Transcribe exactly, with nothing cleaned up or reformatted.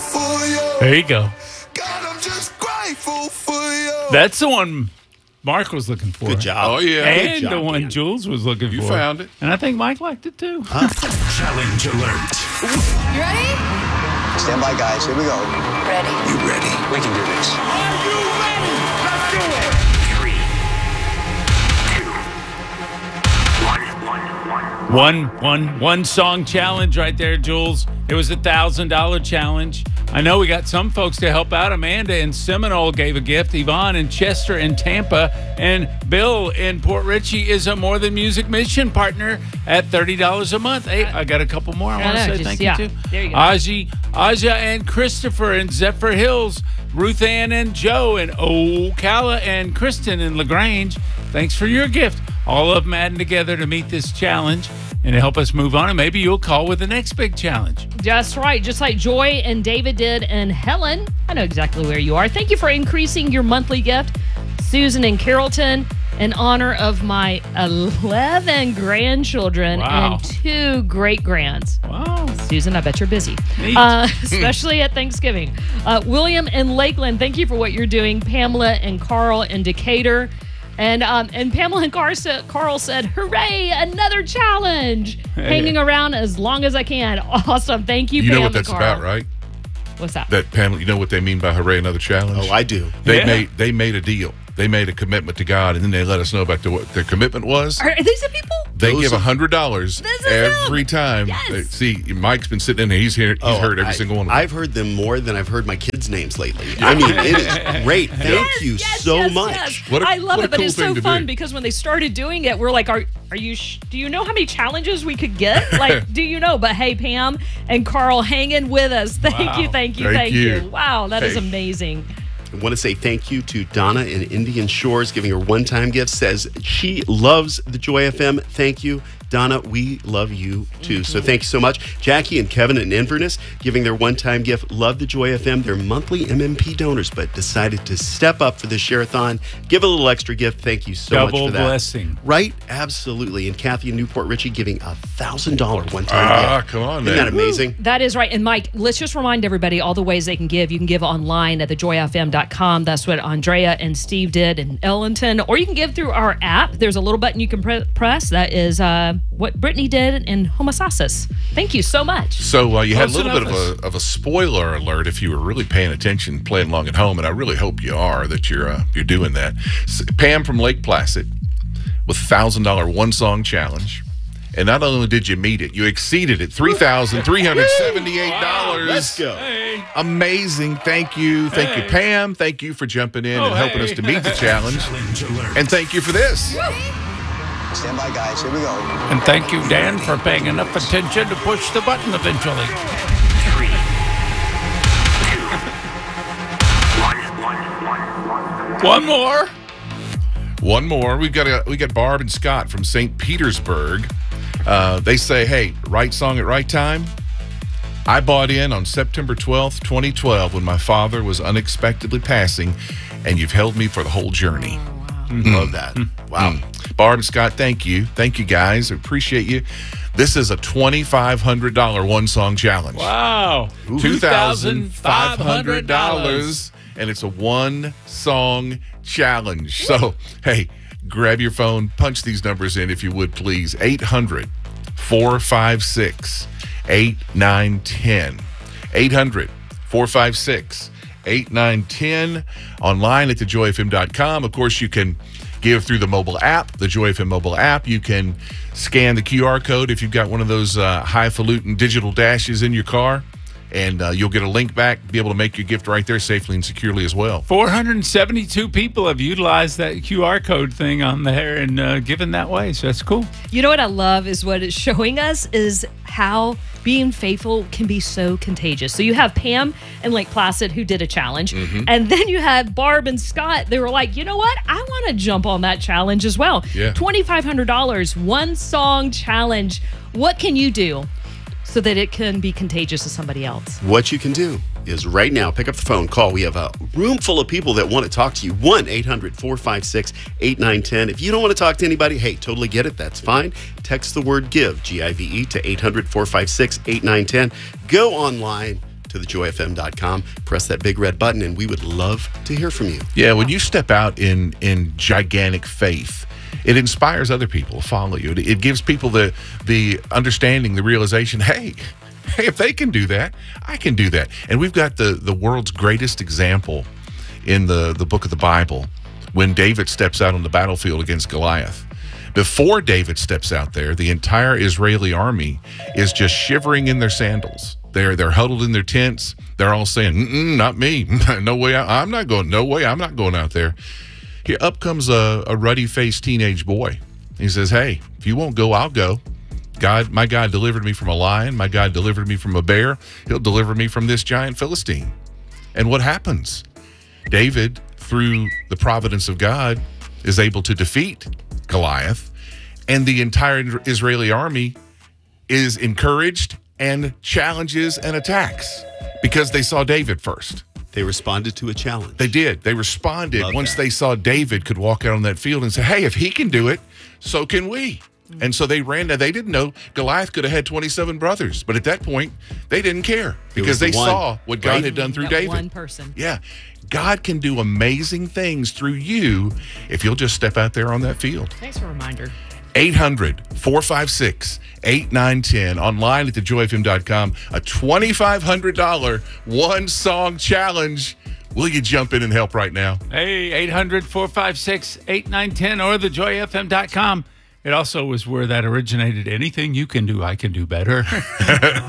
for you. There you go. God, I'm just grateful for you. That's the one Mark was looking for. Good job. Oh, yeah. And job, the one Dan. Jules was looking You for. found it. And I think Mike liked it too. Challenge alert. You ready? Stand by, guys. Here we go. Ready. You ready? We can do this. Three, two, one, one, one. One, one, one song challenge right there, Jules. It was a thousand dollar challenge. I know we got some folks to help out. Amanda in Seminole gave a gift. Yvonne in Chester in Tampa. And Bill in Port Richey is a More Than Music Mission partner at thirty dollars a month. Hey, I got a couple more I I want to know, say just- thank yeah. you to. There you go. Aji, Aja and Christopher in Zephyr Hills. Ruth Ann and Joe in Ocala and Kristen in LaGrange. Thanks for your gift. All of them adding together to meet this challenge and to help us move on. And maybe you'll call with the next big challenge. That's right. Just like Joy and David did and Helen. I know exactly where you are. Thank you for increasing your monthly gift. Susan in Carrollton, in honor of my eleven grandchildren Wow. and two great grands. Wow. Susan, I bet you're busy, Neat. uh, especially at Thanksgiving. Uh, William in Lakeland, thank you for what you're doing. Pamela and Carl in Decatur. And um, and Pamela and Carl said, Carl said, hooray, another challenge. Hanging around as long as I can. Awesome. Thank you, You Pam know what and that's Carl. about, right? What's that? That panel, you know what they mean by hooray, another challenge? Oh, I do. They Yeah. made they made a deal. They made a commitment to God, and then they let us know about the, what their commitment was. Are, are these the people? They Those give are- a hundred dollars This is every them. time. Yes. They- see, Mike's been sitting in there. He's here. He's Oh, heard every I- single one of them. I've heard them more than I've heard my kids' names lately. I mean, it is great. Thank Yes, you yes, so yes, much. yes. What a- I love what a it, but cool it's thing so to fun do. because when they started doing it, we're like, "Are are you? Sh- do you know how many challenges we could get? Like, do you know?" But hey, Pam and Carl, hanging with us. Thank Wow. you, thank you, Thank thank you. you. Wow, that is Hey. amazing. I want to say thank you to Donna in Indian Shores, giving her one-time gift. Says she loves the Joy F M. Thank you, Donna. We love you too. So thank you so much. Jackie and Kevin in Inverness, giving their one-time gift. Love the Joy F M. They're monthly M M P donors, but decided to step up for the Share-a-thon. Give a little extra gift. Thank you so much Double for that. blessing. Right? Absolutely. And Kathy in Newport Richie giving a thousand dollar one-time Ah, gift. come on, Isn't man. that amazing? That is right. And Mike, let's just remind everybody all the ways they can give. You can give online at the joy f m dot com. That's what Andrea and Steve did in Ellington. Or you can give through our app. There's a little button you can pre- press. That is uh, what Brittany did in Homosassus. Thank you so much. So uh, you had a Close little bit of enough. a, of a spoiler alert if you were really paying attention, playing along at home, and I really hope you are, that you're uh, you're doing that. S- Pam from Lake Placid with one thousand dollars one-song challenge. And not only did you meet it, you exceeded it, three thousand three hundred seventy-eight dollars. Let's go. Hey. Amazing. Thank you. Thank Hey. you, Pam. Thank you for jumping in Oh, and helping hey. us to meet the challenge. Challenge alert. And thank you for this. Stand by, guys. Here we go. And thank you, Dan, for paying enough attention to push the button eventually. Three, two, one, one, one, one. One more. One more. We've got a, we got Barb and Scott from Saint Petersburg. Uh, they say, hey, right song at right time. I bought in on September twelfth, twenty twelve, when my father was unexpectedly passing, and you've held me for the whole journey. Love that. Wow. Mm. Barb and Scott, thank you. Thank you, guys. I appreciate you. This is a twenty-five hundred dollars one-song challenge. Wow. two thousand five hundred dollars, and it's a one-song challenge. So, hey, grab your phone, punch these numbers in if you would, please. eight hundred, four five six, eight nine one zero. eight hundred, four five six, eight nine one zero. Online at the joy f m dot com. Of course, you can give through the mobile app, the Joy F M mobile app. You can scan the Q R code if you've got one of those uh, highfalutin digital dashes in your car, and uh, you'll get a link back, be able to make your gift right there safely and securely as well. four hundred seventy-two people have utilized that Q R code thing on there and uh, given that way. So that's cool. You know what I love is what it's showing us is how being faithful can be so contagious. So you have Pam and Lake Placid who did a challenge. Mm-hmm. And then you have Barb and Scott. They were like, you know what? I want to jump on that challenge as well. Yeah. twenty-five hundred dollars, one song challenge. What can you do so that it can be contagious to somebody else? What you can do is right now pick up the phone, call. We have a room full of people that want to talk to you. one eight hundred, four five six, eight nine one zero. If you don't want to talk to anybody, hey, totally get it. That's fine. Text the word GIVE, G I V E, to eight hundred, four five six, eight nine one zero. Go online to to the joy f m dot com. Press that big red button, and we would love to hear from you. Yeah, when you step out in in gigantic faith, it inspires other people to follow you. It, it gives people the the understanding, the realization, hey, hey, if they can do that, I can do that. And we've got the the world's greatest example in the, the book of the Bible when David steps out on the battlefield against Goliath. Before David steps out there, the entire Israeli army is just shivering in their sandals. They're they're huddled in their tents. They're all saying, Mm-mm, not me. No way. I, I'm not going. No way. I'm not going out there. Here up comes a, a ruddy-faced teenage boy. He says, hey, if you won't go, I'll go. God, my God delivered me from a lion. My God delivered me from a bear. He'll deliver me from this giant Philistine. And what happens? David, through the providence of God, is able to defeat Goliath, and the entire Israeli army is encouraged and challenges and attacks because they saw David first. They responded to a challenge. They did. They responded Love once that. they saw David could walk out on that field and say, hey, if he can do it, so can we. And so they ran. Now, they didn't know Goliath could have had twenty-seven brothers, but at that point, they didn't care because the they one, saw what God right? had done through That David. one person. Yeah. God can do amazing things through you if you'll just step out there on that field. Thanks for a reminder. eight hundred, four five six, eight nine one zero. Online at the joy f m dot com. A twenty-five hundred dollars one-song challenge. Will you jump in and help right now? Hey, eight hundred, four five six, eight nine one zero or the joy f m dot com. It also was where that originated. Anything you can do, I can do better.